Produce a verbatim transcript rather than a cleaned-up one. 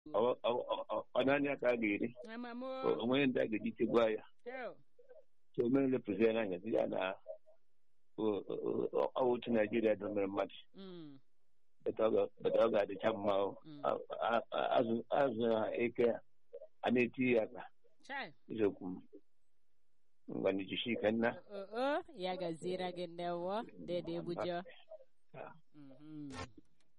ọnanya ka a ga-eri Amamo. onwe ndị a ga-eji chegwa ya Hell. so mere lepụzi n'anya dị ya na otu Naijiria dị mere mmadụ Mm. beta ọ ga-adịcha mma o. Mm. A- a- a- azụ azụ ha eke a na-eti ya aka Chai. eziokwu m ngwanụ jishi ike nna Oh, oh, ya gazira gendewo. Dede bujo. Ah. Mhm.